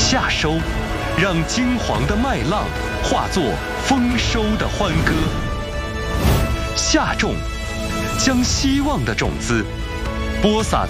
夏收，让金黄的麦浪化作丰收的欢歌；夏种，将希望的种子播撒